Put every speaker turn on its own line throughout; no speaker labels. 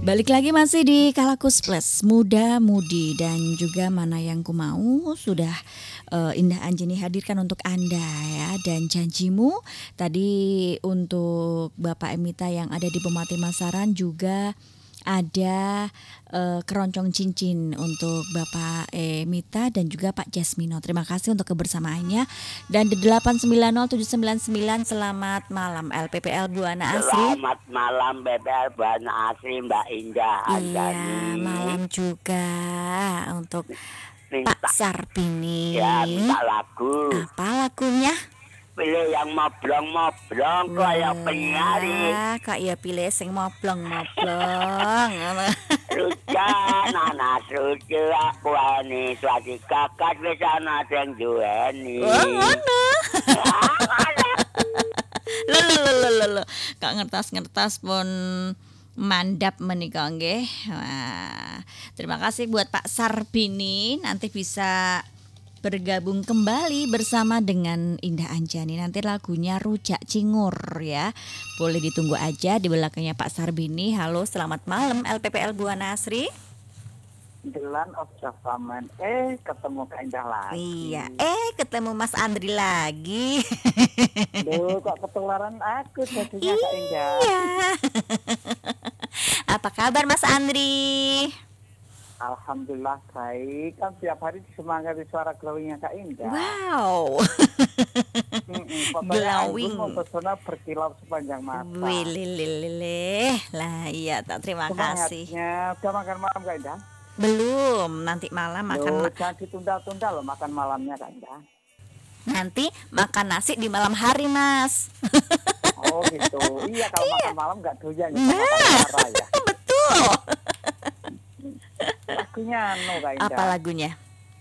Balik lagi masih di Kalakus Plus, Muda Mudi dan juga Mana Yang Ku Mau sudah Indah Anjani hadirkan untuk Anda ya. Dan janjimu tadi untuk Bapak Emita yang ada di Pemati Masaran juga ada keroncong cincin untuk Bapak Emita dan juga Pak Jasmino. Terima kasih untuk kebersamaannya. Dan di 8907999 selamat malam LPPL Buana Asri.
Selamat malam BPL Buana Asri Mbak Indah Anjani.
Iya, malam juga untuk
Minta,
Pak Sarpini.
ya minta lagu.
Apa lagunya?
Pilih yang moblong-moblong kayak penyari.
Kak ya pilih sing moblong-moblong.
Rujan nanas lucu aku ini suatu kakak bisa naseng jueni.
Wah, ngono. Lho. Kak ngertas-ngertas pun mandap menika nggih. Wah, terima kasih buat Pak Sarpini. Nanti bisa bergabung kembali bersama dengan Indah Anjani. Nanti lagunya Rujak Cingur ya. Boleh ditunggu aja di belakangnya Pak Sarbini. Halo, selamat malam LPPL Buana Asri.
The Land of Safaman. Ketemu Kak Indah lagi.
Iya, ketemu Mas Andri lagi.
Duh, kok ketularan aku jadinya Kak Indah.
Iya. Apa kabar Mas Andri?
Alhamdulillah baik. Kan tiap hari disemangati suara glowingnya Kak Indah.
Wow. Glowing.
Mau pesona berkilau sepanjang mata.
Wililililih. Lah iya, tak terima kasih.
Semangatnya. Udah makan malam Kak Indah?
Belum, nanti malam makan.
Jangan ditunda-tunda loh makan malamnya Kak Indah.
Nanti makan nasi di malam hari, Mas.
Oh gitu. Iya, kalau makan malam nggak doyan ya. Ya.
Betul.
Lagunya Kak Indah.
Apa lagunya?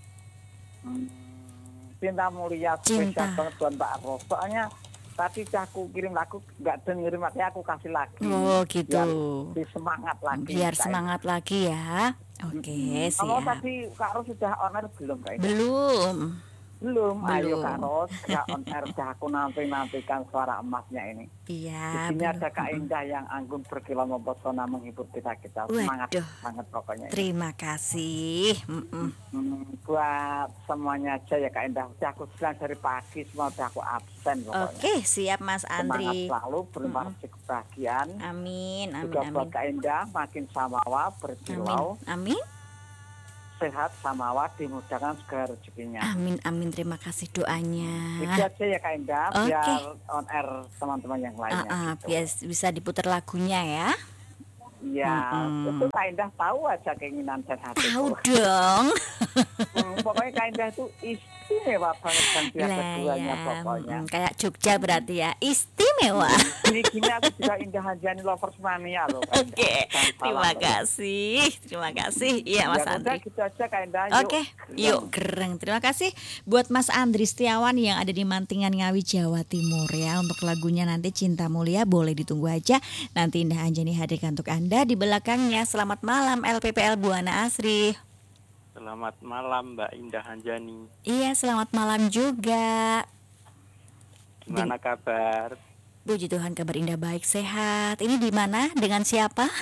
Cinta Mulia spesial banget buat Mbak Ros. Soalnya tadi aku kirim lagu nggak dengerin, makanya aku kasih lagi.
Oh gitu.
Biar semangat lagi.
Biar semangat lagi ya. Oke, siap.
Kalau tadi Kak Ros sudah on air belum Kak Indah?
Belum.
Ayo Kak Ros, ya on air dah aku nantikan suara emasnya ini.
Iya.
Di sini ada Kak Indah yang anggun berkilau mempesona menghibur kita. Semangat banget pokoknya.
Terima kasih.
Buat semuanya aja ya Kak Indah. Udah aku bilang dari pagi semua udah aku absen pokoknya.
Oke, siap Mas Andri.
Semangat selalu, berlimpah kebahagiaan.
Amin.
Juga buat Kak Indah makin samawa berkilau.
Amin.
Sehat samawa, dimudahkan segala rezekinya.
Amin. Terima kasih doanya.
Itu aja ya Kak Indah, biar on air teman-teman yang lainnya.
Biar bisa diputar lagunya ya.
Iya, itu Kak Indah tahu aja keinginan dan hatiku.
Tahu dong.
Pokoknya Kak Indah itu istimewa banget dan pihak keduanya pokoknya.
Kayak Jogja berarti ya, istimewa.
Gini aku juga Indah Anjani Lovers Mania loh.
Oke, terima kasih. Iya Mas Andri.
Gitu aja Kak Indah.
Oke, yuk gereng. Terima kasih buat Mas Andri Setiawan yang ada di Mantingan Ngawi Jawa Timur ya. Untuk lagunya nanti Cinta Mulia boleh ditunggu aja. Nanti Indah Anjani hadirkan untuk Anda di belakangnya. Selamat malam LPPL Buana Asri.
Selamat malam Mbak Indah Anjani.
Iya, selamat malam juga.
Gimana kabar?
Puji Tuhan, kabar Indah baik, sehat. Ini di mana? Dengan siapa?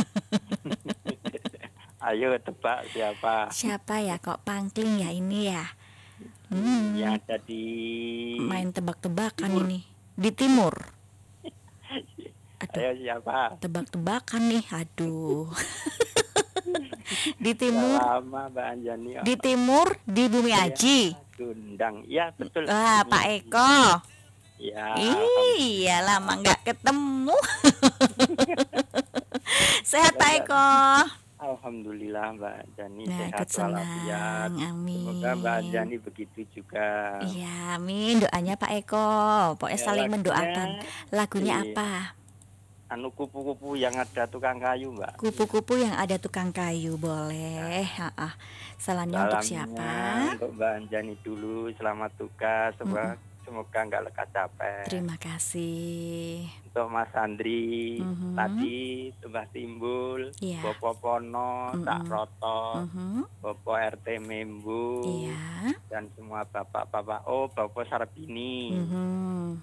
Ayo tebak siapa?
Siapa ya? Kok pangkling ya ini ya?
Yang ada di
main tebak-tebakan timur. Ini di timur.
Ayo siapa?
Tebak-tebakan nih, aduh. Di timur.
Lama Mbak Anjani.
Di timur, di Bumi Aji.
Gundang, ya betul.
Pak Eko.
Ya.
Iya, lama nggak ketemu. Sehat Pak Eko.
Alhamdulillah Mbak Anjani
sehat walafiat. Amin.
Semoga Mbak Anjani begitu juga.
Iya, amin. Doanya Pak Eko. Pokoknya saling mendoakan. Lagunya apa?
Kupu-kupu yang ada tukang kayu Mbak.
Kupu-kupu yang ada tukang kayu, boleh. Salamnya untuk siapa?
Untuk Mbak Anjani dulu, selamat tugas. Semoga nggak lekas capek.
Terima kasih.
Untuk Mas Andri, tadi Mbah Timbul, Bopo Pono, Tak Roto, Bopo RT Membu, dan semua bapak-bapak. Bopo Sarbini.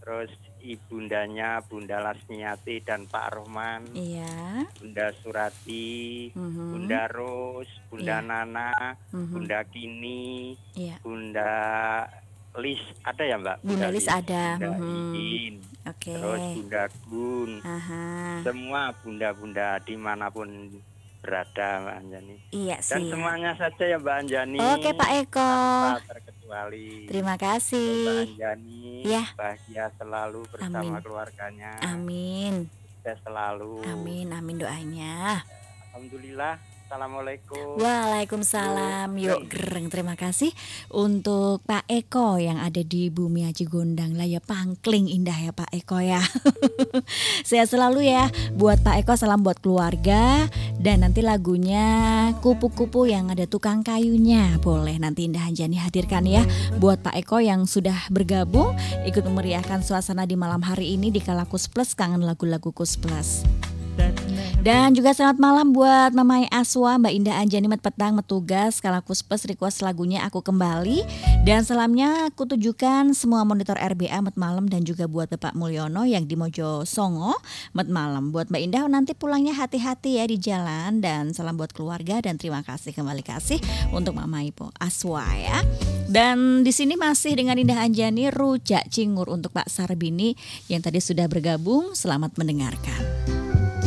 terus ibundanya Bunda Lasmiati dan Pak Rohman,
Iya.
Bunda Surati, Bunda Ros, Bunda Nana, Bunda Kini, Bunda Lis ada ya Mbak?
Bunda Lis ada.
Bunda Iin, terus Bunda Gun, semua bunda-bunda dimanapun berada Mbak Anjani.
Iya sih.
Dan semuanya saja ya Mbak Anjani.
Oke Pak Eko.
Tanpa terkecuali.
Terima kasih.
Mbak Anjani bahagia selalu bersama keluarganya.
Amin.
Sukses selalu.
Amin, amin doanya.
Alhamdulillah. Assalamualaikum.
Waalaikumsalam. Yuk gereng, terima kasih untuk Pak Eko yang ada di Bumi Aji Gondang lah ya, pangkling indah ya Pak Eko ya. Sehat selalu ya buat Pak Eko, salam buat keluarga. Dan nanti lagunya Kupu-Kupu yang ada tukang kayunya boleh nanti Indah Anjani hadirkan ya buat Pak Eko yang sudah bergabung ikut memeriahkan suasana di malam hari ini di Kala Kus Plus, kangen lagu-lagu Kus Plus. Dan juga selamat malam buat Mamai Aswa, Mbak Indah Anjani, Met Petang, Metugas, Kala Kus Plus request lagunya Aku Kembali. Dan salamnya aku tujukan semua monitor RBA Met Malam dan juga buat Bapak Mulyono yang di Mojo Songo Met Malam. Buat Mbak Indah nanti pulangnya hati-hati ya di jalan, dan salam buat keluarga dan terima kasih kembali kasih untuk Mamai Aswa ya. Dan di sini masih dengan Indah Anjani, Rujak Cingur untuk Pak Sarbini yang tadi sudah bergabung. Selamat mendengarkan.